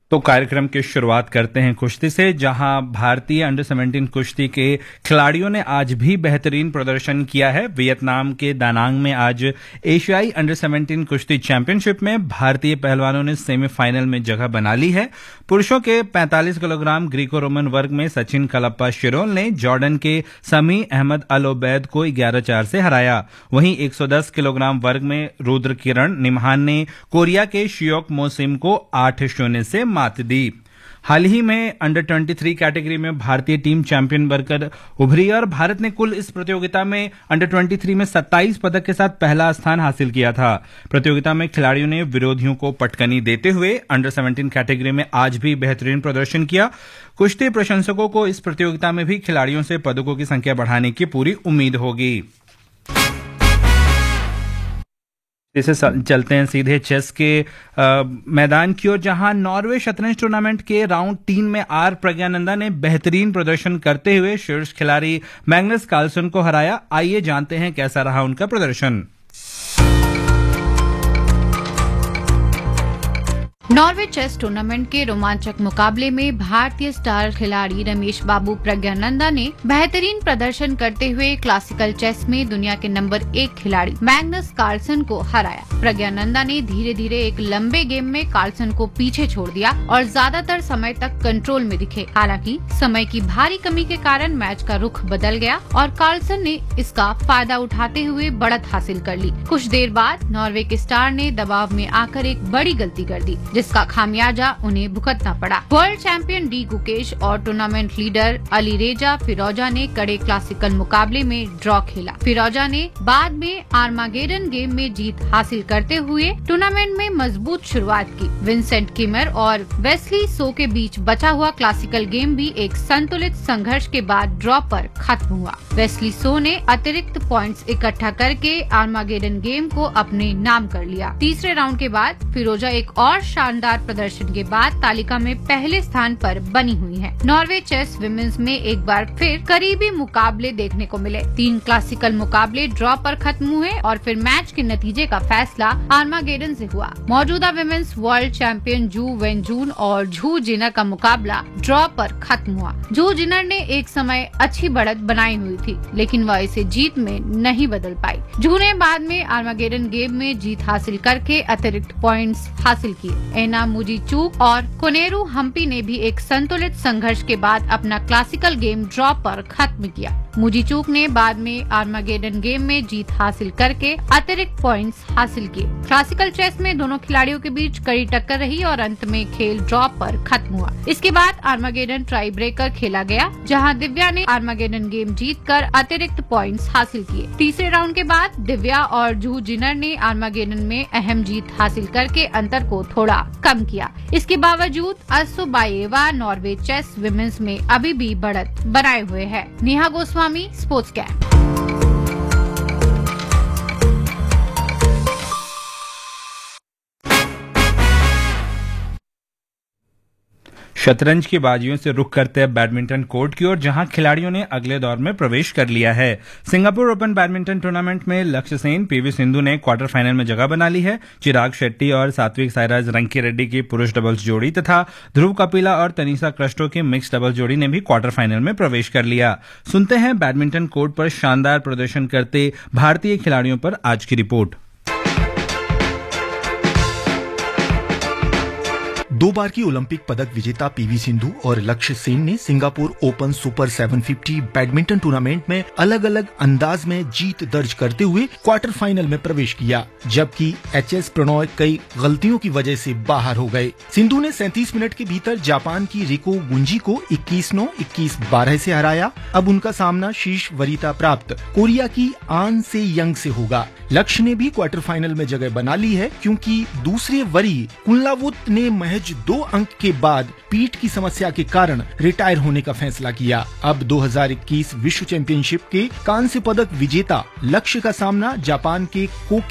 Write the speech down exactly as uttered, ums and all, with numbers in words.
तो कार्यक्रम की शुरुआत करते हैं कुश्ती से, जहां भारतीय अंडर सत्रह कुश्ती के खिलाड़ियों ने आज भी बेहतरीन प्रदर्शन किया है। वियतनाम के दानांग में आज एशियाई अंडर सत्रह कुश्ती चैंपियनशिप में भारतीय पहलवानों ने सेमीफाइनल में जगह बना ली है। पुरुषों के पैंतालीस किलोग्राम ग्रीको रोमन वर्ग में सचिन कलप्पा शिरोल ने जॉर्डन के समी अहमद अल ओबैद को ग्यारह चार से हराया। वहीं एक सौ दस किलोग्राम वर्ग में रुद्र किरण निमहान ने कोरिया के शियोक मोसिम को आठ शून्य से मात दी। हाल ही में अंडर तेईस कैटेगरी में भारतीय टीम चैंपियन बनकर उभरी और भारत ने कुल इस प्रतियोगिता में अंडर तेईस में सत्ताईस पदक के साथ पहला स्थान हासिल किया था। प्रतियोगिता में खिलाड़ियों ने विरोधियों को पटकनी देते हुए अंडर सत्रह कैटेगरी में आज भी बेहतरीन प्रदर्शन किया। कुश्ती प्रशंसकों को इस प्रतियोगिता में भी खिलाड़ियों से पदकों की संख्या बढ़ाने की पूरी उम्मीद होगी। इसे चलते हैं सीधे चेस के आ, मैदान की ओर, जहां नॉर्वे शतरंज टूर्नामेंट के राउंड तीन में आर प्रज्ञानंदा ने बेहतरीन प्रदर्शन करते हुए शीर्ष खिलाड़ी मैग्नस कार्लसन को हराया। आइए जानते हैं कैसा रहा उनका प्रदर्शन। नॉर्वे चेस टूर्नामेंट के रोमांचक मुकाबले में भारतीय स्टार खिलाड़ी रमेश बाबू प्रज्ञानंदा ने बेहतरीन प्रदर्शन करते हुए क्लासिकल चेस में दुनिया के नंबर एक खिलाड़ी मैग्नस कार्लसन को हराया। प्रज्ञानंदा ने धीरे धीरे एक लंबे गेम में कार्लसन को पीछे छोड़ दिया और ज्यादातर समय तक कंट्रोल में दिखे। हालांकि समय की भारी कमी के कारण मैच का रुख बदल गया और कार्लसन ने इसका फायदा उठाते हुए बढ़त हासिल कर ली। कुछ देर बाद नॉर्वे के स्टार ने दबाव में आकर एक बड़ी गलती कर दी, जिसका खामियाजा उन्हें भुगतना पड़ा। वर्ल्ड चैंपियन डी गुकेश और टूर्नामेंट लीडर अली रेजा फिरोजा ने कड़े क्लासिकल मुकाबले में ड्रॉ खेला। फिरोजा ने बाद में आर्मागेडन गेम में जीत हासिल करते हुए टूर्नामेंट में मजबूत शुरुआत की। विंसेंट किमर और वेस्ली सो के बीच बचा हुआ क्लासिकल गेम भी एक संतुलित संघर्ष के बाद ड्रॉ पर खत्म हुआ। वेस्ली सो ने अतिरिक्त पॉइंट्स इकट्ठा करके आर्मागेडन गेम को अपने नाम कर लिया। तीसरे राउंड के बाद फिरोजा एक और शानदार प्रदर्शन के बाद तालिका में पहले स्थान पर बनी हुई है। नॉर्वे चेस विमेंस में एक बार फिर करीबी मुकाबले देखने को मिले। तीन क्लासिकल मुकाबले ड्रॉ पर खत्म हुए और फिर मैच के नतीजे का फैसला आर्मागेडन से हुआ। मौजूदा विमेंस वर्ल्ड चैंपियन जू वेनजून और झू जिनर का मुकाबला ड्रॉ पर खत्म हुआ। झू जिनर ने एक समय अच्छी बढ़त बनाई हुई थी, लेकिन वह इसे जीत में नहीं बदल पाई। झू ने बाद में आर्मागेडन गेम में जीत हासिल करके अतिरिक्त पॉइंट्स हासिल किए। एना मुजीचुक और कोनेरू हम्पी ने भी एक संतुलित संघर्ष के बाद अपना क्लासिकल गेम ड्रॉ पर खत्म किया। मुजीचुक ने बाद में आर्मागेडन गेम में जीत हासिल करके अतिरिक्त पॉइंट्स हासिल किए। क्लासिकल चेस में दोनों खिलाड़ियों के बीच कड़ी टक्कर रही और अंत में खेल ड्रॉ पर खत्म हुआ। इसके बाद आर्मागेडन ट्राई ब्रेकर खेला गया, जहां दिव्या ने आर्मागेडन गेम जीतकर अतिरिक्त पॉइंट्स हासिल किए। तीसरे राउंड के बाद दिव्या और जू जिनर ने आर्मागेडन में अहम जीत हासिल करके अंतर को थोड़ा कम किया। इसके बावजूद असुबाएवा नॉर्वे चेस विमेंस में अभी भी बढ़त बनाए हुए है। Neha Goswami, sports camp. शतरंज की बाजियों से रुख करते हैं बैडमिंटन कोर्ट की ओर, जहां खिलाड़ियों ने अगले दौर में प्रवेश कर लिया है। सिंगापुर ओपन बैडमिंटन टूर्नामेंट में लक्ष्य सेन, पीवी सिंधु ने क्वार्टर फाइनल में जगह बना ली है। चिराग शेट्टी और सात्विक साईराज रंकी रेड्डी की पुरुष डबल्स जोड़ी तथा ध्रुव कपिला और तनीषा क्रिस्टो की मिक्स डबल्स जोड़ी ने भी क्वार्टर फाइनल में प्रवेश कर लिया। सुनते हैं बैडमिंटन कोर्ट पर शानदार प्रदर्शन करते भारतीय खिलाड़ियों पर आज की रिपोर्ट। दो बार की ओलंपिक पदक विजेता पीवी सिंधु और लक्ष्य सेन ने सिंगापुर ओपन सुपर सात सौ पचास बैडमिंटन टूर्नामेंट में अलग अलग अंदाज में जीत दर्ज करते हुए क्वार्टर फाइनल में प्रवेश किया, जबकि एच एस प्रणॉय कई गलतियों की वजह से बाहर हो गए। सिंधु ने सैंतीस मिनट के भीतर जापान की रिको गुंजी को इक्कीस नौ, इक्कीस बारह से हराया। अब उनका सामना शीर्ष वरीयता प्राप्त कोरिया की आन से यंग से होगा। लक्ष्य ने भी क्वार्टर फाइनल में जगह बना ली है, क्योंकि दूसरे वरीय कुंलावुत ने महज दो अंक के बाद पीठ की समस्या के कारण रिटायर होने का फैसला किया। अब दो हज़ार इक्कीस विश्व चैंपियनशिप के कांस्य पदक विजेता लक्ष्य का सामना जापान के कोकी